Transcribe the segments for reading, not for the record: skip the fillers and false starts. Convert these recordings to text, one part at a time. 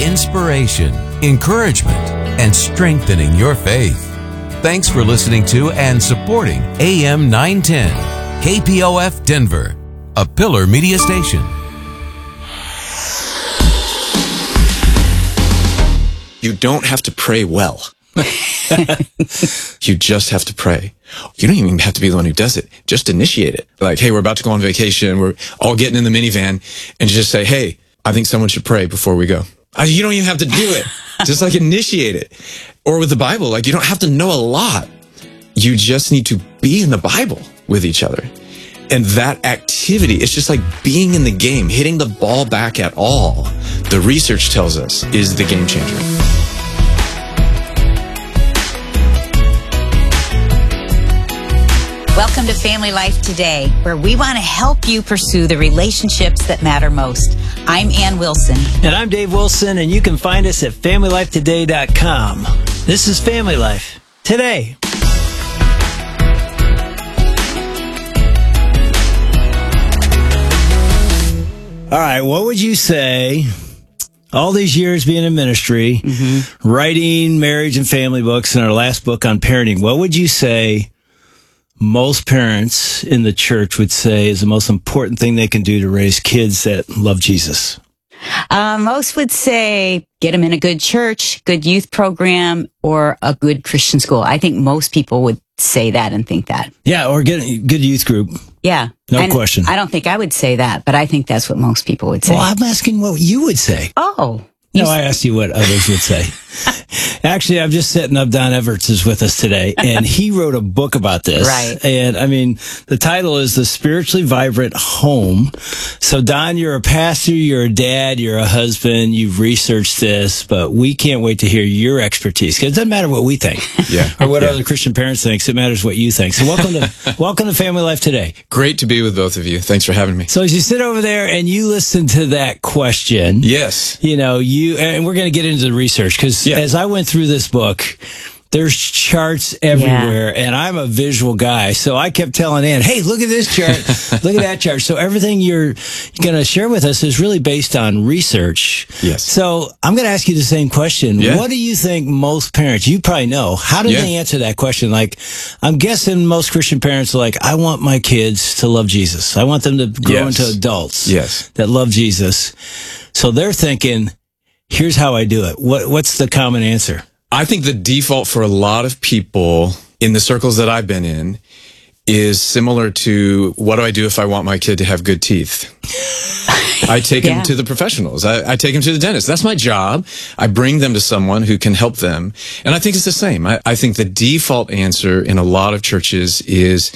inspiration, encouragement, and strengthening your faith. Thanks for listening to and supporting AM 910, KPOF Denver, a Pillar Media station. You don't have to pray well. You just have to pray. You don't even have to be the one who does it. Just initiate it. Like, hey, we're about to go on vacation. We're all getting in the minivan, and just say, hey, I think someone should pray before we go. You don't even have to do it. Just like initiate it. Or with the Bible, like you don't have to know a lot. You just need to be in the Bible with each other. And that activity, it's just like being in the game, hitting the ball back at all. The research tells us is the game changer. Welcome to Family Life Today, where we want to help you pursue the relationships that matter most. I'm Ann Wilson. And I'm Dave Wilson, and you can find us at FamilyLifeToday.com. This is Family Life Today. All right, what would you say, all these years being in ministry, writing marriage and family books, and our last book on parenting, what would you say most parents in the church would say is the most important thing they can do to raise kids that love Jesus? Most would say get them in a good church, good youth program, or a good Christian school. I think most people would say that and think that. Yeah, or get a good youth group. Yeah. No question. I don't think I would say that, but I think that's what most people would say. Well, I'm asking what you would say. Oh. No, I asked you what others would say. Actually, I'm just setting up. Don Everts is with us today, and he wrote a book about this. Right. And I mean, the title is The Spiritually Vibrant Home. So, Don, you're a pastor, you're a dad, you're a husband, you've researched this, but we can't wait to hear your expertise, because it doesn't matter what we think. Yeah. Or what other Christian parents think. It matters what you think. So welcome to Family Life Today. Great to be with both of you. Thanks for having me. So as you sit over there and you listen to that question, Yes. you know, and we're going to get into the research, because as I went through this book, there's charts everywhere, and I'm a visual guy. So I kept telling Ann, hey, look at this chart, look at that chart. So everything you're going to share with us is really based on research. Yes. So I'm going to ask you the same question. Yeah. What do you think most parents, you probably know, how do they answer that question? Like, I'm guessing most Christian parents are like, I want my kids to love Jesus. I want them to grow into adults that love Jesus. So they're thinking, here's how I do it. What's the common answer? I think the default for a lot of people in the circles that I've been in is similar to, what do I do if I want my kid to have good teeth? I take him to the professionals. I take him to the dentist. That's my job. I bring them to someone who can help them. And I think it's the same. I think the default answer in a lot of churches is,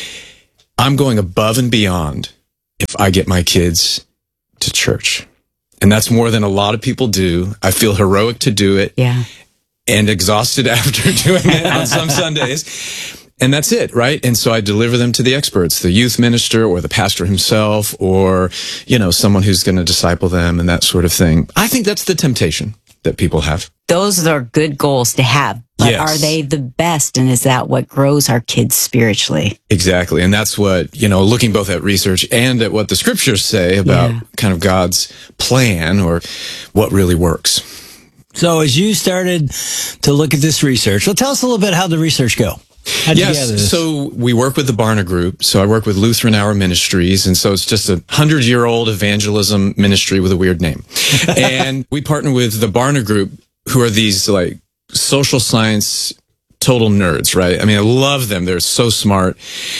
I'm going above and beyond if I get my kids to church. And that's more than a lot of people do. I feel heroic to do it. Yeah. And exhausted after doing it on some Sundays. And that's it, right? And so I deliver them to the experts, the youth minister or the pastor himself, or, you know, someone who's going to disciple them and that sort of thing. I think that's the temptation that people have. Those are good goals to have, but are they the best? And is that what grows our kids spiritually? Exactly. And that's what, you know, looking both at research and at what the scriptures say about kind of God's plan or what really works. So as you started to look at this research, well, tell us a little bit how the research go. How'd you gather this? So we work with the Barna Group. So I work with Lutheran Hour Ministries. And so it's just a 100-year-old evangelism ministry with a weird name. And we partner with the Barna Group, who are these like social science total nerds, right? I mean, I love them. They're so smart.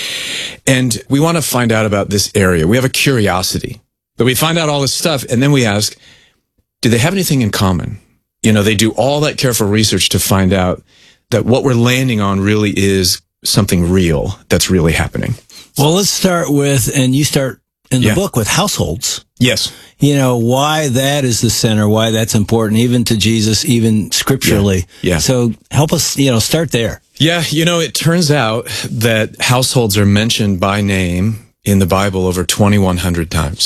And we want to find out about this area. We have a curiosity. But we find out all this stuff, and then we ask, do they have anything in common? You know, they do all that careful research to find out that what we're landing on really is something real that's really happening. Well, let's start with, and you start in the book with households. Yes. You know, why that is the center, why that's important, even to Jesus, even scripturally. Yeah. So help us, start there. Yeah. You know, it turns out that households are mentioned by name in the Bible over 2,100 times.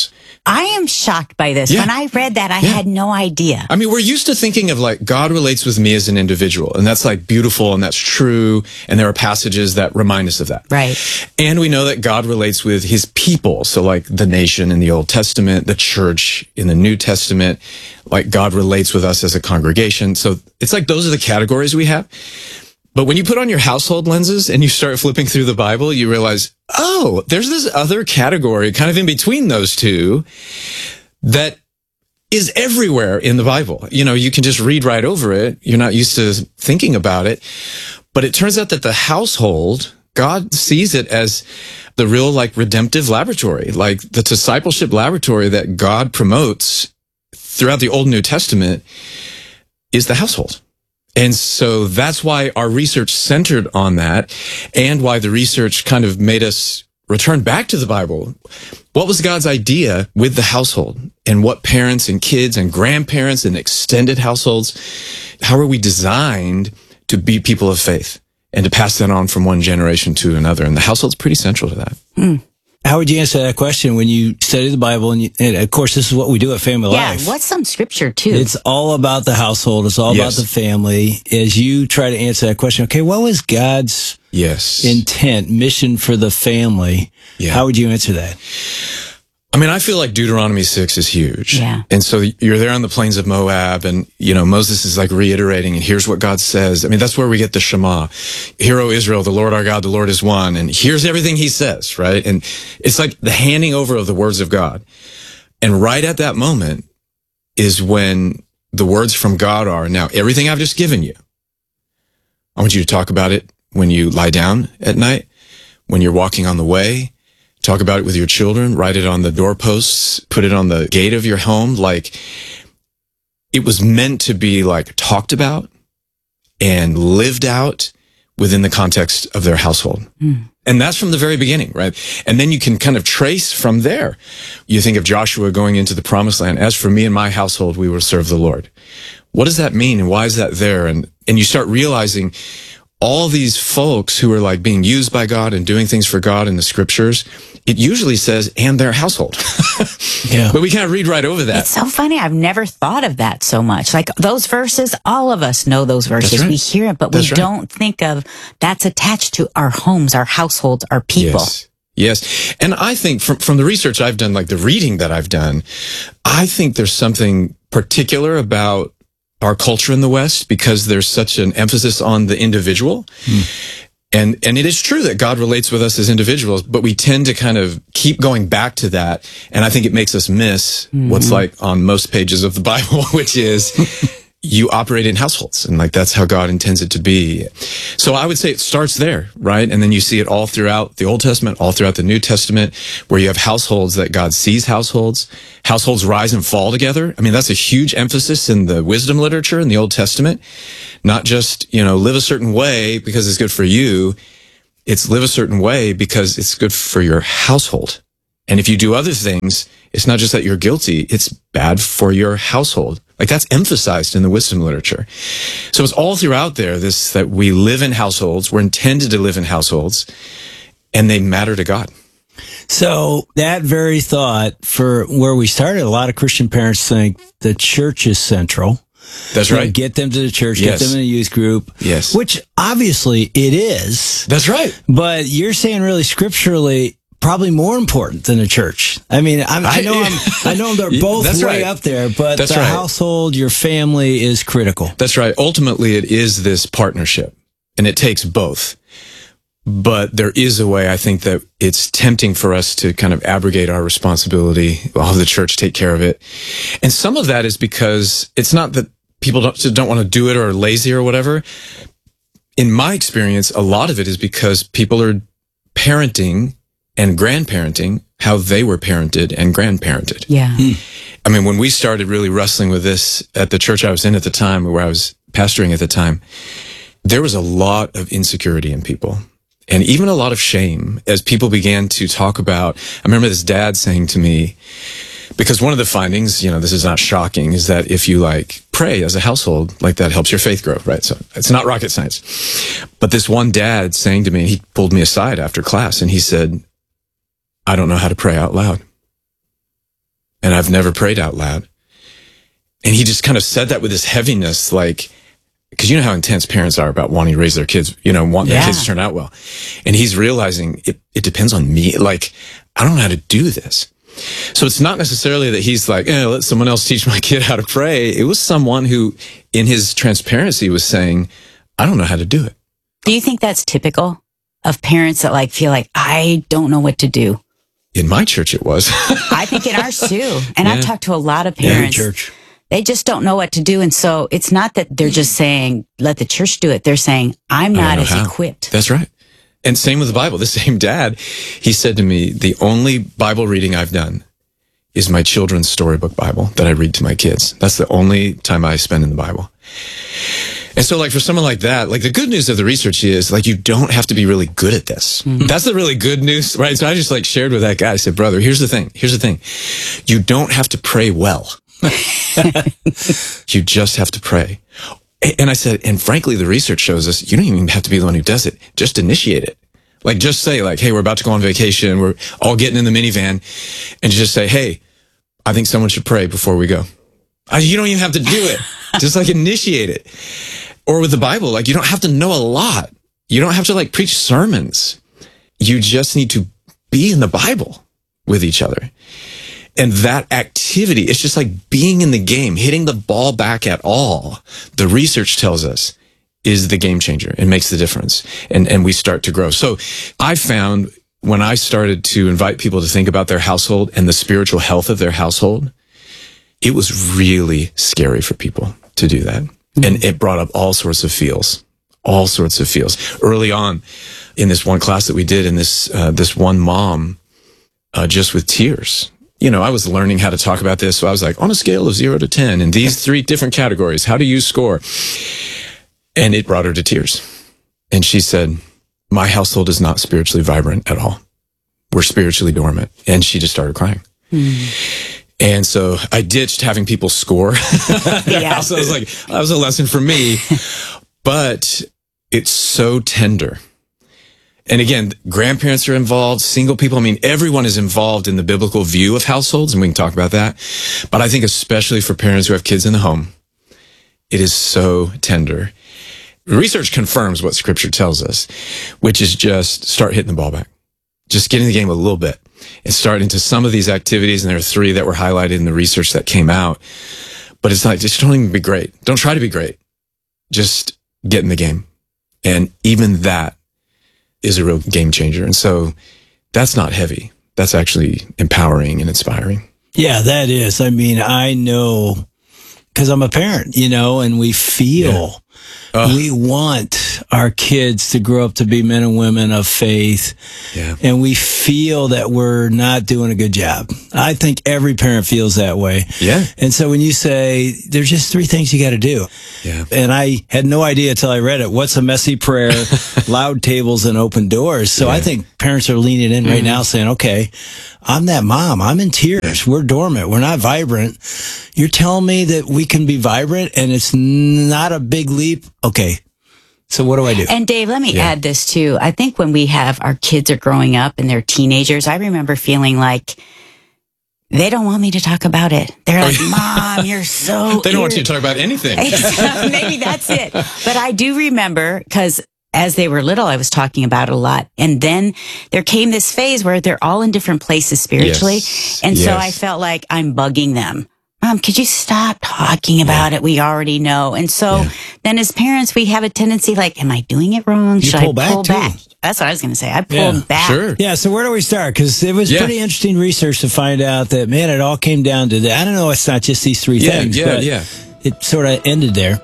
I am shocked by this. Yeah. When I read that, I had no idea. I mean, we're used to thinking of like God relates with me as an individual, and that's like beautiful and that's true. And there are passages that remind us of that. Right. And we know that God relates with his people. So like the nation in the Old Testament, the church in the New Testament, like God relates with us as a congregation. So it's like those are the categories we have. But when you put on your household lenses and you start flipping through the Bible, you realize, oh, there's this other category kind of in between those two that is everywhere in the Bible. You know, you can just read right over it. You're not used to thinking about it. But it turns out that the household, God sees it as the real like redemptive laboratory, like the discipleship laboratory that God promotes throughout the Old and New Testament is the household. And so that's why our research centered on that, and why the research kind of made us return back to the Bible. What was God's idea with the household, and what parents and kids and grandparents and extended households, how are we designed to be people of faith and to pass that on from one generation to another? And the household's pretty central to that. How would you answer that question when you study the Bible? And of course, this is what we do at Family Life. Yeah, what's some scripture too? It's all about the household. It's all about the family. As you try to answer that question, okay, what was God's intent, mission for the family? Yeah. How would you answer that? I mean, I feel like Deuteronomy 6 is huge. Yeah. And so you're there on the plains of Moab, and, you know, Moses is like reiterating, and here's what God says. I mean, that's where we get the Shema. Hear, O Israel, the Lord our God, the Lord is one. And here's everything he says, right? And it's like the handing over of the words of God. And right at that moment is when the words from God are, now, everything I've just given you, I want you to talk about it when you lie down at night, when you're walking on the way. Talk about it with your children, write it on the doorposts, put it on the gate of your home. Like, it was meant to be like talked about and lived out within the context of their household. And that's from the very beginning, right? And then you can kind of trace from there. You think of Joshua going into the promised land. As for me and my household, we will serve the Lord. What does that mean? And why is that there? And you start realizing all these folks who are like being used by God and doing things for God in the scriptures, it usually says, and their household. Yeah. But we kind of read right over that. It's so funny. I've never thought of that so much. Like those verses, all of us know those verses. That's right. We hear it, but we don't think of that's attached to our homes, our households, our people. Yes. And I think from the research I've done, like the reading that I've done, I think there's something particular about our culture in the West because there's such an emphasis on the individual. And it is true that God relates with us as individuals, but we tend to kind of keep going back to that. And I think it makes us miss what's like on most pages of the Bible, which is you operate in households. And like, that's how God intends it to be. So I would say it starts there, right? And then you see it all throughout the Old Testament, all throughout the New Testament, where you have households that God sees households. Households rise and fall together. I mean, that's a huge emphasis in the wisdom literature in the Old Testament. Not just, you know, live a certain way because it's good for you. It's live a certain way because it's good for your household. And if you do other things, it's not just that you're guilty, it's bad for your household. Like that's emphasized in the wisdom literature. So it's all throughout there, this, that we live in households, we're intended to live in households, and they matter to God. So that very thought for where we started, a lot of Christian parents think the church is central. That's right. Get them to the church, get them in a youth group. Yes. Which obviously it is. That's right. But you're saying really scripturally, probably more important than the church. I mean, I know they're both way up there, but the household, your family is critical. That's right. Ultimately, it is this partnership, and it takes both. But there is a way, I think, that it's tempting for us to kind of abrogate our responsibility, have the church take care of it. And some of that is because it's not that people don't want to do it or are lazy or whatever. In my experience, a lot of it is because people are parenting and grandparenting how they were parented and grandparented. Yeah. I mean, when we started really wrestling with this at the church I was in at the time, where I was pastoring at the time, there was a lot of insecurity in people and even a lot of shame as people began to talk about. I remember this dad saying to me, because one of the findings, you know, this is not shocking, is that if you like pray as a household, like that helps your faith grow, right? So it's not rocket science. But this one dad saying to me, he pulled me aside after class and he said, I don't know how to pray out loud. and I've never prayed out loud. And he just kind of said that with this heaviness, like, because you know how intense parents are about wanting to raise their kids, want their kids to turn out well. And he's realizing it depends on me. Like, I don't know how to do this. So it's not necessarily that he's like, let someone else teach my kid how to pray. It was someone who, in his transparency, was saying, I don't know how to do it. Do you think that's typical of parents that feel like, I don't know what to do? In my church, it was. I think in ours too. And I've talked to a lot of parents. Church. They just don't know what to do. And so it's not that they're just saying, let the church do it. They're saying, I'm not as equipped. That's right. And same with the Bible. The same dad, he said to me, the only Bible reading I've done is my children's storybook Bible that I read to my kids. That's the only time I spend in the Bible. And so for someone like that, the good news of the research is you don't have to be really good at this. Mm-hmm. That's the really good news, right? So I just shared with that guy. I said, brother, here's the thing. You don't have to pray well. You just have to pray. And I said, and frankly, the research shows us you don't even have to be the one who does it. Just initiate it. Just say hey, we're about to go on vacation. We're all getting in the minivan, and just say, hey, I think someone should pray before we go. You don't even have to do it. Just initiate it. Or with the Bible, you don't have to know a lot. You don't have to preach sermons. You just need to be in the Bible with each other. And that activity, it's just being in the game, hitting the ball back at all. The research tells us is the game changer and makes the difference. And we start to grow. So I found when I started to invite people to think about their household and the spiritual health of their household, it was really scary for people to do that. Mm-hmm. And it brought up all sorts of feels. Early on in this one class that we did, and this one mom, just with tears, I was learning how to talk about this. So I was on a scale of 0 to 10 in these 3 different categories, how do you score? And it brought her to tears. And she said, my household is not spiritually vibrant at all. We're spiritually dormant. And she just started crying. Mm. And so I ditched having people score. Yeah. So I was that was a lesson for me. But it's so tender. And again, grandparents are involved, single people. Everyone is involved in the biblical view of households, and we can talk about that. But I think especially for parents who have kids in the home, it is so tender. Research confirms what Scripture tells us, which is just start hitting the ball back. Just get in the game a little bit and start into some of these activities. And there are 3 that were highlighted in the research that came out. But it's just don't even be great. Don't try to be great. Just get in the game. And even that is a real game changer. And so that's not heavy. That's actually empowering and inspiring. Yeah, that is. I know because I'm a parent, and we feel we want our kids to grow up to be men and women of faith. Yeah. And we feel that we're not doing a good job. I think every parent feels that way. Yeah. And so when you say there's just 3 things you got to do. Yeah. And I had no idea until I read it. What's a messy prayer, loud tables, and open doors? So I think parents are leaning in right now saying, okay, I'm that mom. I'm in tears. We're dormant. We're not vibrant. You're telling me that we can be vibrant and it's not a big leap? Okay. So what do I do? And Dave, let me add this too. I think when we have our kids are growing up and they're teenagers, I remember feeling like they don't want me to talk about it. They're like, Mom, you're so... They don't want you to talk about anything. Maybe that's it. But I do remember, because as they were little, I was talking about it a lot. And then there came this phase where they're all in different places spiritually. Yes. And so I felt like I'm bugging them. Mom, could you stop talking about it? We already know. And so then as parents, we have a tendency am I doing it wrong? Should I pull back? That's what I was going to say. I pulled back. Sure. Yeah. So where do we start? Because it was pretty interesting research to find out that, man, it all came down to that. I don't know. It's not just these 3 things. But it sort of ended there.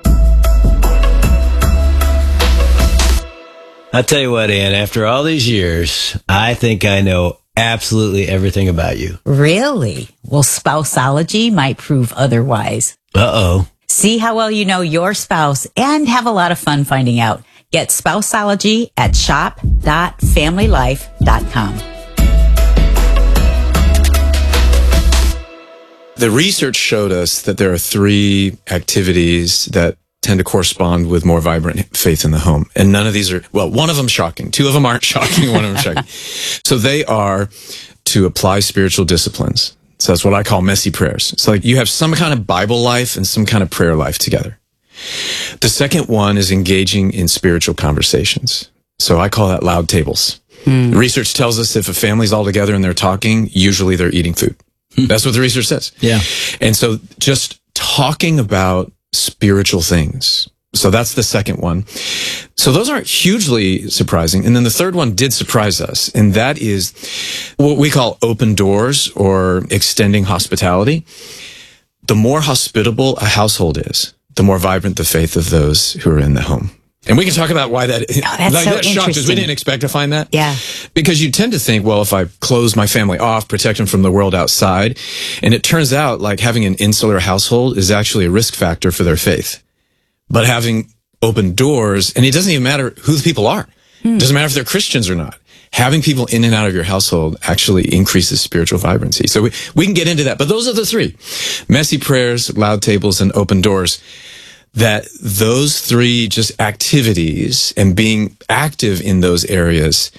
I'll tell you what, Ann, after all these years, I think I know absolutely everything about you. Really? Well, Spouseology might prove otherwise. Uh-oh. See how well you know your spouse and have a lot of fun finding out. Get Spouseology at shop.familylife.com. The research showed us that there are 3 activities that tend to correspond with more vibrant faith in the home. And none of these are, well, one of them shocking. 2 of them aren't shocking. One of them shocking. So they are to apply spiritual disciplines. So that's what I call messy prayers. It's like you have some kind of Bible life and some kind of prayer life together. The second one is engaging in spiritual conversations. So I call that loud tables. Research tells us if a family's all together and they're talking, usually they're eating food. That's what the research says. Yeah. And so just talking about spiritual things. So that's the second one. So those aren't hugely surprising. And then the third one did surprise us. And that is what we call open doors or extending hospitality. The more hospitable a household is, the more vibrant the faith of those who are in the home. And we can talk about why that that shocked us. We didn't expect to find that. Yeah. Because you tend to think, well, if I close my family off, protect them from the world outside. And it turns out like having an insular household is actually a risk factor for their faith. But having open doors, and it doesn't even matter who the people are. It doesn't matter if they're Christians or not. Having people in and out of your household actually increases spiritual vibrancy. So we can get into that. But those are the three: messy prayers, loud tables, and open doors. That those three just activities and being active in those areas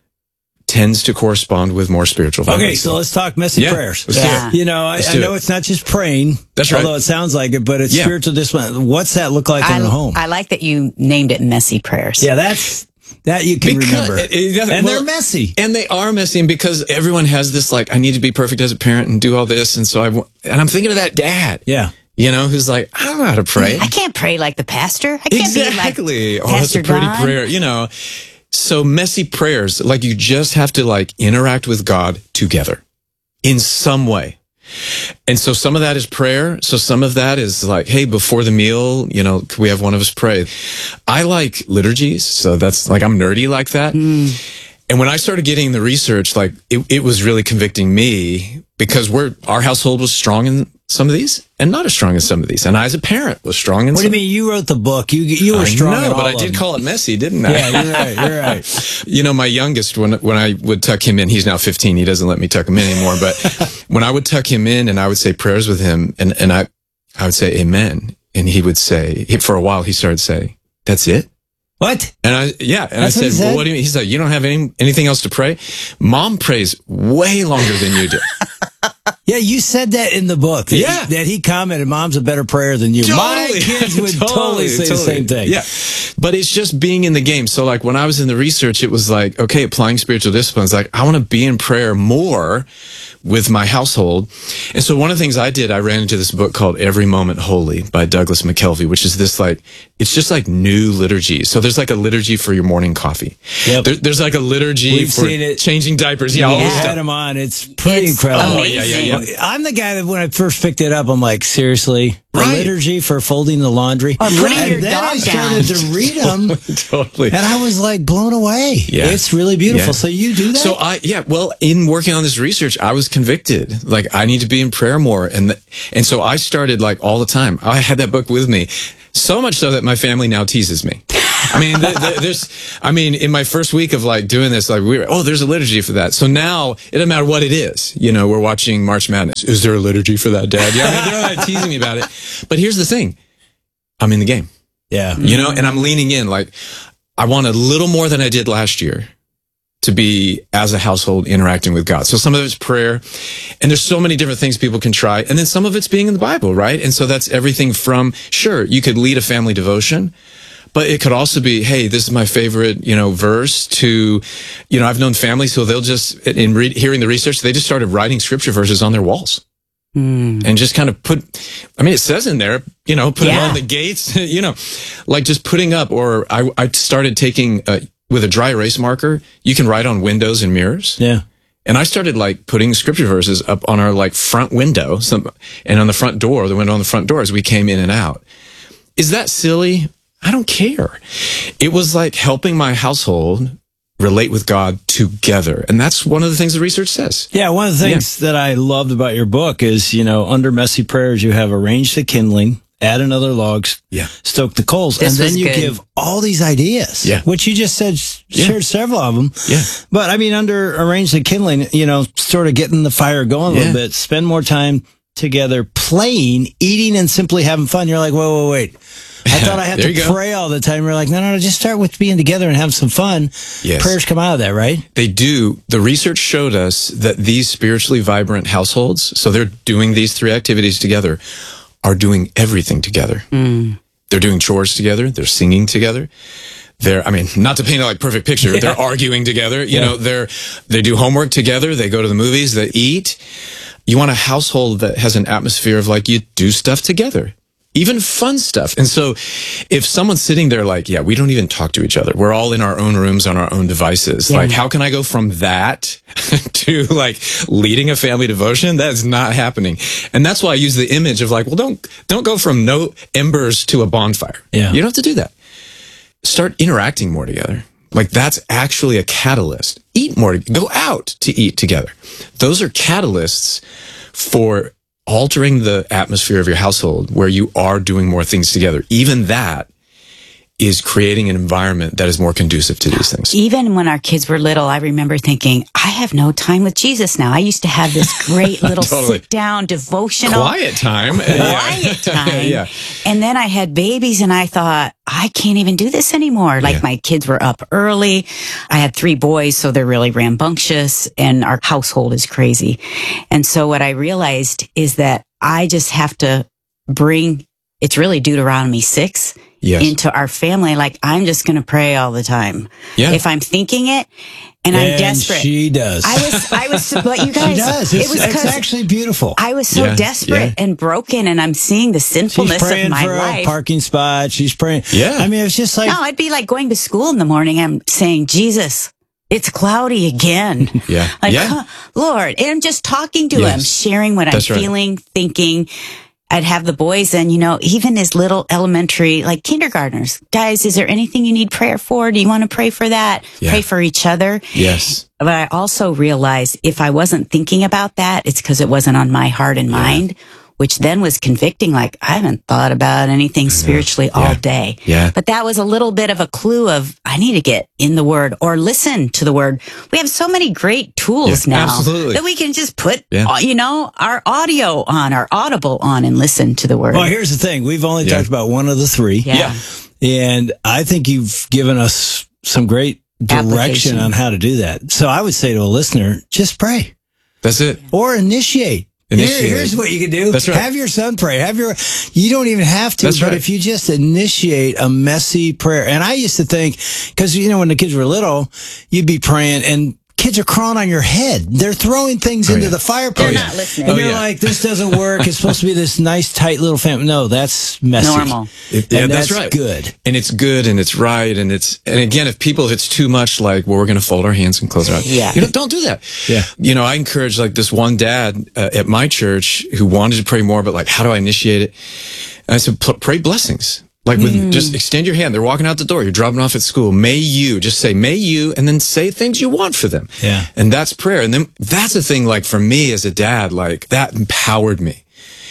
tends to correspond with more spiritual vibrancy. Okay, so let's talk messy prayers. Let's do it. You know, I know it's not just praying. That's right. Although it sounds like it, but it's spiritual discipline. What's that look like in the home? I like that you named it messy prayers. Yeah, that you can remember. And they're messy. And they are messy. And because everyone has this, like, I need to be perfect as a parent and do all this. And so I'm thinking of that dad. Yeah. You know, who's like, I don't know how to pray. I can't pray like the pastor. I can't Exactly. be like That's a pretty Don. prayer, you know. So messy prayers, like you just have to like interact with God together in some way. And so some of that is prayer. So some of that is like, hey, before the meal, you know, could we have one of us pray? I like liturgies. So that's like, I'm nerdy like that. And when I started getting the research, like it was really convicting me because our household was strong in some of these and not as strong as some of these. And I, as a parent, was strong in What some. do you mean? You wrote the book. You were strong in all but I of did them. call it messy, didn't I? Yeah, you're right. You know, my youngest, when I would tuck him in, he's now 15. He doesn't let me tuck him in anymore. But when I would tuck him in and I would say prayers with him and I would say amen. And he would say, for a while, he started saying, that's it? What? And I said, well, what do you mean? He's like, you don't have anything else to pray? Mom prays way longer than you do. Yeah, you said that in the book. That he commented, Mom's a better prayer than you. Totally. My kids would totally say the same thing. Yeah. But it's just being in the game. So like when I was in the research, it was like, okay, applying spiritual disciplines. Like I want to be in prayer more with my household. And so one of the things I did, I ran into this book called Every Moment Holy by Douglas McKelvey, which is this like, it's just like new liturgy. So there's like a liturgy for your morning coffee. Yep. There's like a liturgy for changing diapers. Yeah, all We this had stuff. them on. It's pretty incredible. Amazing. I'm the guy that when I first picked it up, I'm like, seriously? A Right. liturgy for folding the laundry? Or putting your and then I dog started down. to read them, Totally. and I was like blown away. Yeah. It's really beautiful. Yeah. So you do that? So well, in working on this research, I was convicted. Like I need to be in prayer more. And so I started like all the time. I had that book with me. So much so that my family now teases me. I mean, in my first week of like doing this, like there's a liturgy for that. So now it doesn't matter what it is. You know, we're watching March Madness. Is there a liturgy for that, Dad? Yeah, I mean, they're like teasing me about it. But here's the thing. I'm in the game. yeah. You know, and I'm leaning in. Like I want a little more than I did last year to be as a household interacting with God. So some of it's prayer, and there's so many different things people can try. And then some of it's being in the Bible, right? And so that's everything from, sure, you could lead a family devotion, but it could also be, hey, this is my favorite, verse to, I've known families who they'll just, hearing the research, they just started writing scripture verses on their walls. And just kind of it says in there, put them on the gates, like just putting up, or I started taking, with a dry erase marker, you can write on windows and mirrors. Yeah. And I started like putting scripture verses up on our like front window, and on the front door, the window on the front door as we came in and out. Is that silly? I don't care. It was like helping my household relate with God together. And that's one of the things the research says. Yeah, one of the things that I loved about your book is, under messy prayers, you have arrange the kindling, add another log, stoke the coals, This and then was you good. give all these ideas, which you just said, shared several of them. Yeah. But under arrange the kindling, sort of getting the fire going a little bit, spend more time together playing, eating, and simply having fun. You're like, wait. I thought I had to pray all the time. We're like, no, just start with being together and have some fun. Yes. Prayers come out of that, right? They do. The research showed us that these spiritually vibrant households, so they're doing these 3 activities together, are doing everything together. They're doing chores together. They're singing together. Not to paint a perfect picture, they're arguing together. You know, they do homework together. They go to the movies. They eat. You want a household that has an atmosphere of you do stuff together, even fun stuff. And so if someone's sitting there we don't even talk to each other. We're all in our own rooms on our own devices. Yeah. How can I go from that to leading a family devotion? That's not happening. And that's why I use the image of don't go from no embers to a bonfire. Yeah. You don't have to do that. Start interacting more together. That's actually a catalyst. Eat more. Go out to eat together. Those are catalysts for altering the atmosphere of your household where you are doing more things together. Even that is creating an environment that is more conducive to these things. Even when our kids were little, I remember thinking, I have no time with Jesus now. I used to have this great little sit-down devotional. Quiet time. Yeah. And then I had babies and I thought, I can't even do this anymore. My kids were up early. I had 3 boys, so they're really rambunctious and our household is crazy. And so what I realized is that I just have to bring, it's really Deuteronomy 6. Yes. Into our family. I'm just going to pray all the time. Yeah. If I'm thinking it and I'm desperate. She does. I was, but you guys, she does. It's actually beautiful. I was so desperate and broken and I'm seeing the sinfulness of my life. She's praying for a parking spot. She's praying. Yeah. It's just no, I'd be going to school in the morning. I'm saying, Jesus, it's cloudy again. Yeah. Lord. And I'm just talking to him, sharing what I'm feeling, thinking. I'd have the boys and, even as little elementary, kindergartners. Guys, is there anything you need prayer for? Do you want to pray for that? Yeah. Pray for each other. Yes. But I also realized if I wasn't thinking about that, it's because it wasn't on my heart and mind, which then was convicting. I haven't thought about anything spiritually all day. Yeah. But that was a little bit of a clue of I need to get in the Word or listen to the Word. We have so many great tools now that we can just put, our audio on, our Audible on and listen to the Word. Well, here's the thing. We've only talked about one of the 3. Yeah. And I think you've given us some great direction on how to do that. So I would say to a listener, just pray. That's it. Or initiate. Here's what you can do. That's right. Have your son pray. You don't even have to, but if you just initiate a messy prayer. And I used to think, because, when the kids were little, you'd be praying and kids are crawling on your head. They're throwing things into the fireplace. They're not listening. And you're like, this doesn't work. It's supposed to be this nice, tight little family. No, that's messy. Normal. That's right. Good. And it's good and it's right. And again, if it's too much we're going to fold our hands and close our eyes. Yeah. Don't do that. Yeah. I encourage this one dad at my church who wanted to pray more, but how do I initiate it? And I said, pray blessings. Just extend your hand. They're walking out the door. You're dropping off at school. May you, just say, may you, and then say things you want for them. Yeah. And that's prayer. And then that's the thing, for me as a dad, that empowered me.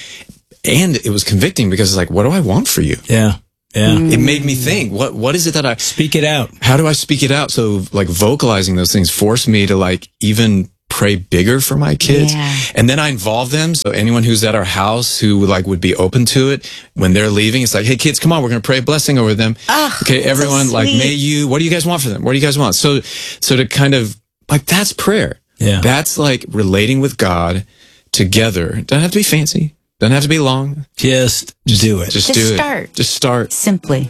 And it was convicting because what do I want for you? Yeah. Yeah. It made me think, what is it that I speak it out? How do I speak it out? So vocalizing those things forced me to even pray bigger for my kids. Yeah. And then I involve them. So anyone who's at our house who would be open to it when they're leaving, it's hey kids, come on, we're going to pray a blessing over them. Oh, okay. Everyone so may you, what do you guys want for them? What do you guys want? So to kind of that's prayer. Yeah. That's relating with God together. Doesn't have to be fancy. Doesn't have to be long. Just do it. Just do it. Just start. Simply.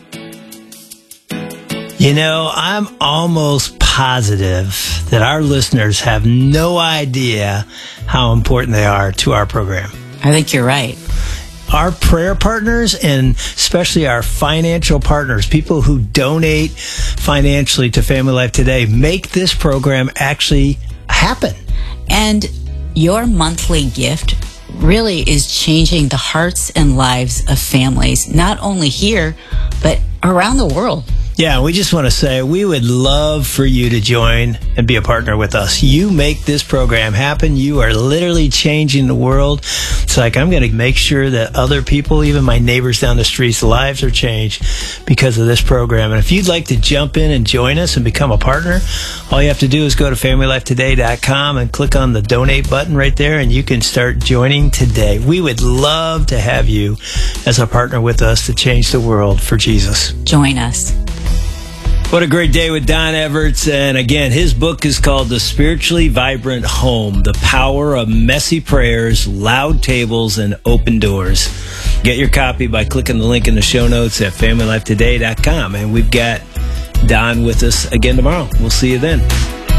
I'm almost positive that our listeners have no idea how important they are to our program. I think you're right. Our prayer partners and especially our financial partners, people who donate financially to Family Life Today, make this program actually happen. And your monthly gift really is changing the hearts and lives of families, not only here, but around the world. Yeah, we just want to say we would love for you to join and be a partner with us. You make this program happen. You are literally changing the world. It's like I'm going to make sure that other people, even my neighbors down the streets, lives are changed because of this program. And if you'd like to jump in and join us and become a partner, all you have to do is go to FamilyLifeToday.com and click on the donate button right there, and you can start joining today. We would love to have you as a partner with us to change the world for Jesus. Join us. What a great day with Don Everts. And again, his book is called The Spiritually Vibrant Home, The Power of Messy Prayers, Loud Tables, and Open Doors. Get your copy by clicking the link in the show notes at FamilyLifeToday.com. And we've got Don with us again tomorrow. We'll see you then.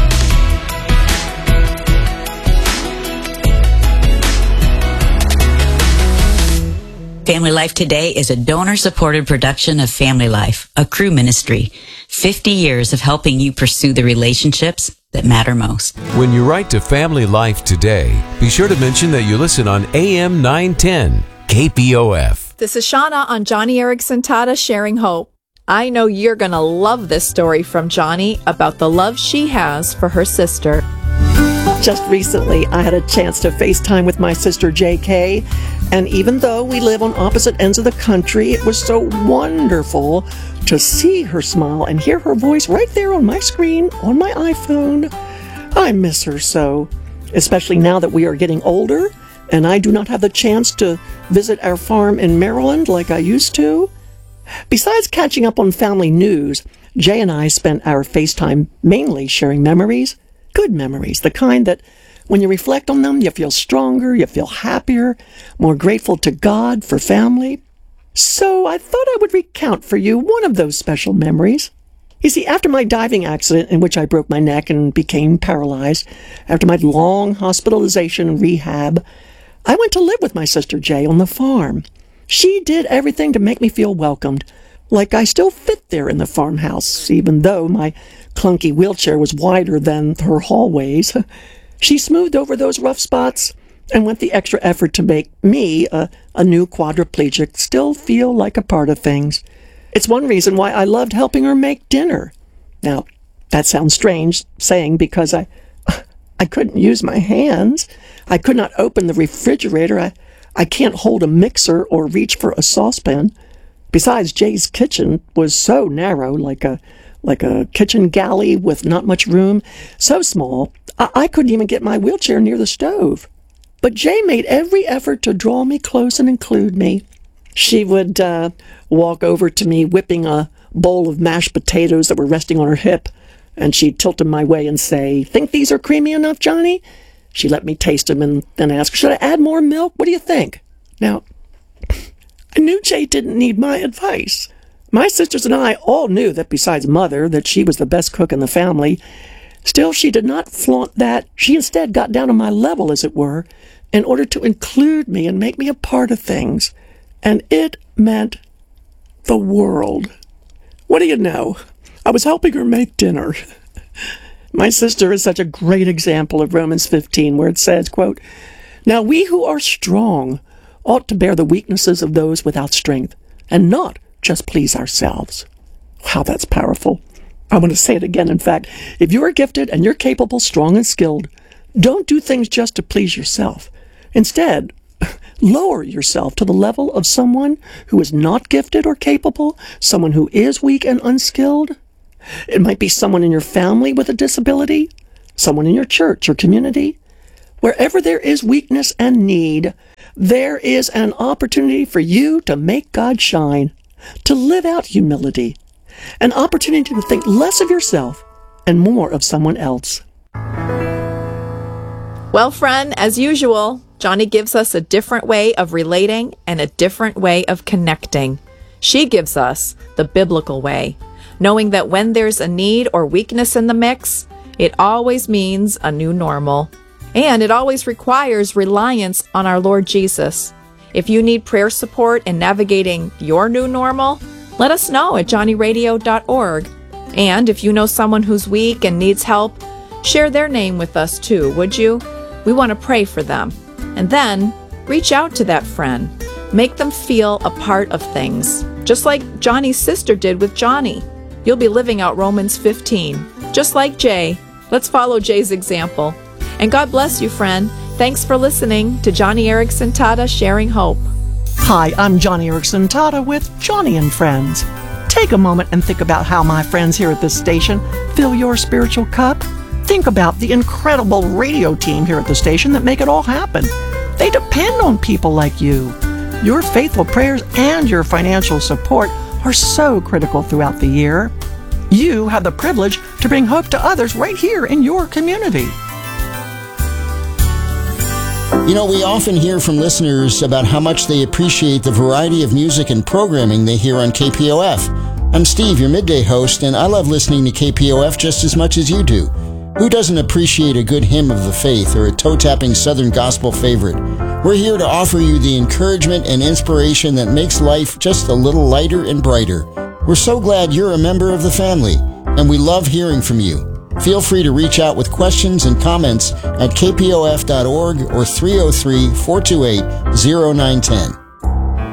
Family Life Today is a donor-supported production of Family Life, a Cru ministry. 50 years of helping you pursue the relationships that matter most. When you write to Family Life Today, be sure to mention that you listen on AM 910 KPOF. This is Shauna on Johnny Erickson Tata Sharing Hope. I know you're going to love this story from Johnny about the love she has for her sister. Just recently, I had a chance to FaceTime with my sister JK, and even though we live on opposite ends of the country, it was so wonderful to see her smile and hear her voice right there on my screen on my iPhone. I miss her so, especially now that we are getting older and I do not have the chance to visit our farm in Maryland like I used to. Besides catching up on family news, Jay and I spent our FaceTime mainly sharing memories. Good memories, the kind that when you reflect on them, you feel stronger, you feel happier, more grateful to God for family. So I thought I would recount for you one of those special memories. You see, after my diving accident in which I broke my neck and became paralyzed, after my long hospitalization and rehab, I went to live with my sister Jay on the farm. She did everything to make me feel welcomed, like I still fit there in the farmhouse, even though my clunky wheelchair was wider than her hallways. She smoothed over those rough spots and went the extra effort to make me, a new quadriplegic, still feel like a part of things. It's one reason why I loved helping her make dinner. Now, that sounds strange saying because I couldn't use my hands. I could not open the refrigerator. I can't hold a mixer or reach for a saucepan. Besides, Jay's kitchen was so narrow, like a kitchen galley with not much room, so small, I couldn't even get my wheelchair near the stove. But Jay made every effort to draw me close and include me. She would walk over to me whipping a bowl of mashed potatoes that were resting on her hip, and she'd tilt them my way and say, "Think these are creamy enough, Johnny?" She let me taste them and then ask, "Should I add more milk? What do you think?" Now, I knew Jay didn't need my advice. My sisters and I all knew that besides Mother, that she was the best cook in the family. Still, she did not flaunt that. She instead got down on my level, as it were, in order to include me and make me a part of things. And it meant the world. What do you know? I was helping her make dinner. My sister is such a great example of Romans 15, where it says, quote, "Now we who are strong ought to bear the weaknesses of those without strength, and not just please ourselves." Wow, that's powerful. I want to say it again. In fact, if you are gifted and you're capable, strong, and skilled, don't do things just to please yourself. Instead, lower yourself to the level of someone who is not gifted or capable, someone who is weak and unskilled. It might be someone in your family with a disability, someone in your church or community. Wherever there is weakness and need, there is an opportunity for you to make God shine, to live out humility, an opportunity to think less of yourself and more of someone else. Well, friend, as usual, Johnny gives us a different way of relating and a different way of connecting. She gives us the biblical way, knowing that when there's a need or weakness in the mix, it always means a new normal. And it always requires reliance on our Lord Jesus. If you need prayer support in navigating your new normal, let us know at johnnyradio.org. And if you know someone who's weak and needs help, share their name with us too, would you? We want to pray for them. And then reach out to that friend. Make them feel a part of things, just like Johnny's sister did with Johnny. you'll be living out Romans 15. Just like Jay, let's follow Jay's example. And God bless you, friend. Thanks for listening to Johnny Erickson Tata Sharing Hope. Hi, I'm Johnny Erickson Tata with Johnny and Friends. Take a moment and think about how my friends here at this station fill your spiritual cup. Think about the incredible radio team here at the station that make it all happen. They depend on people like you. Your faithful prayers and your financial support are so critical throughout the year. You have the privilege to bring hope to others right here in your community. You know, we often hear from listeners about how much they appreciate the variety of music and programming they hear on KPOF. I'm Steve, your midday host, and I love listening to KPOF just as much as you do. Who doesn't appreciate a good hymn of the faith or a toe-tapping Southern gospel favorite? We're here to offer you the encouragement and inspiration that makes life just a little lighter and brighter. We're so glad you're a member of the family, and we love hearing from you. Feel free to reach out with questions and comments at kpof.org or 303-428-0910.